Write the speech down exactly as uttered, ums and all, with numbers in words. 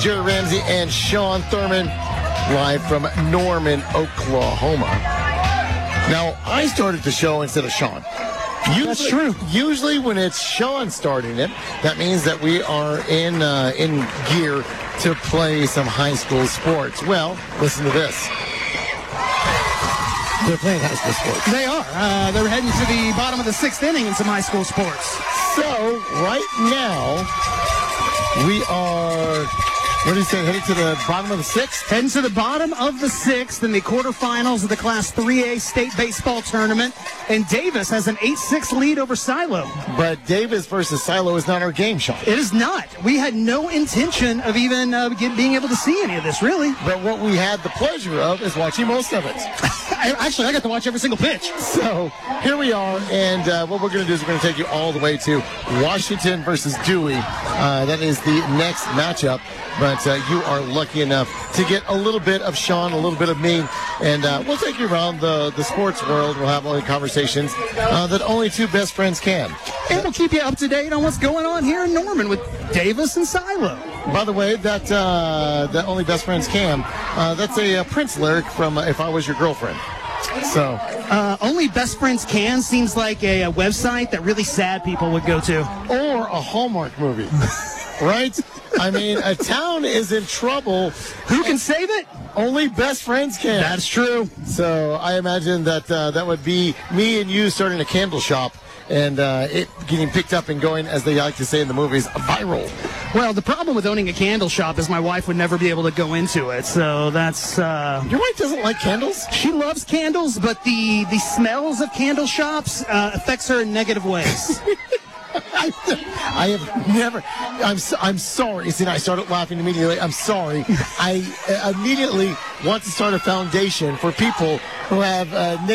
Jerry Ramsey and Sean Thurman, live from Norman, Oklahoma. Now, I started the show instead of Sean. Usually, That's true. Usually when it's Sean starting it, that means that we are in uh, in gear to play some high school sports. Well, listen to this. They're playing high school sports. They are. Uh, they're heading to the bottom of the sixth inning in some high school sports. So, right now, we are... What do you say, heading to the bottom of the sixth? Heading to the bottom of the sixth in the quarterfinals of the Class three A state baseball tournament. And Davis has an eight six lead over Silo. But Davis versus Silo is not our game, Sean. It is not. We had no intention of even uh, get, being able to see any of this, really. But what we had the pleasure of is watching most of it. I, actually, I got to watch every single pitch. So here we are, and uh, what we're going to do is we're going to take you all the way to Washington versus Dewey. Uh, that is the next matchup. But uh, you are lucky enough to get a little bit of Sean, a little bit of me, and uh, we'll take you around the, the sports world. We'll have all the conversations uh, that only two best friends can. And we'll keep you up to date on what's going on here in Norman with Davis and Silo. By the way, that uh, that only best friends can, uh, that's a, a Prince lyric from uh, If I Was Your Girlfriend. So, uh, Only Best Friends Can seems like a, a website that really sad people would go to. Or a Hallmark movie, right? I mean, a town is in trouble. Who can save it? Only best friends can. That's true. So I imagine that uh, that would be me and you starting a candle shop and uh, it getting picked up and going, as they like to say in the movies, viral. Well, the problem with owning a candle shop is my wife would never be able to go into it. So that's... Uh, Your wife doesn't like candles? She loves candles, but the, the smells of candle shops uh, affects her in negative ways. I, I have never. I'm so, I'm sorry. See, I started laughing immediately. I'm sorry. I uh, immediately want to start a foundation for people who have. Uh,